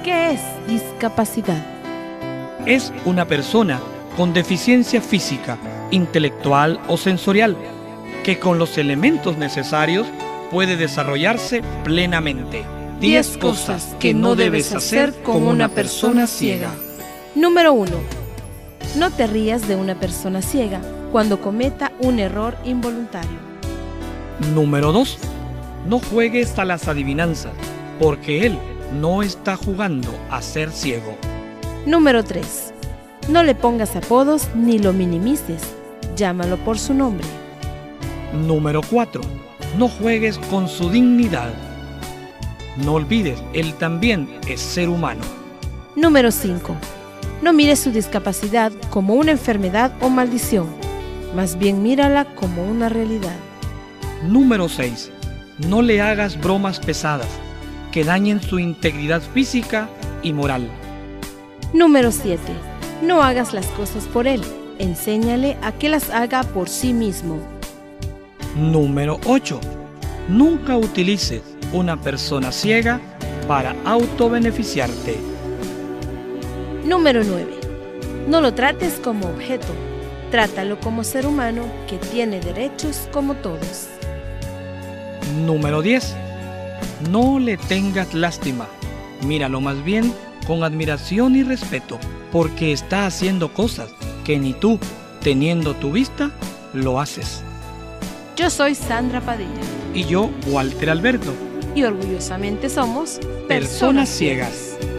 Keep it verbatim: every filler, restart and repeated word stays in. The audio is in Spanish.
¿Qué es discapacidad? Es una persona con deficiencia física, intelectual o sensorial, que con los elementos necesarios puede desarrollarse plenamente. diez cosas que no debes hacer con una persona ciega. Número uno. No te rías de una persona ciega cuando cometa un error involuntario. Número dos. No juegues a las adivinanzas, porque él no está jugando a ser ciego. Número tres. No le pongas apodos ni lo minimices, llámalo por su nombre. Número cuatro. No juegues con su dignidad. No olvides, él también es ser humano. Número cinco. No mires su discapacidad como una enfermedad o maldición, más bien mírala como una realidad. Número seis. No le hagas bromas pesadas que dañen su integridad física y moral. Número siete. No hagas las cosas por él, enséñale a que las haga por sí mismo. Número ocho. Nunca utilices una persona ciega para autobeneficiarte. Número nueve. No lo trates como objeto, trátalo como ser humano que tiene derechos como todos. Número diez. No le tengas lástima, míralo más bien con admiración y respeto, porque está haciendo cosas que ni tú, teniendo tu vista, lo haces. Yo soy Sandra Padilla. Y yo, Walter Alberto. Y orgullosamente somos Personas Ciegas.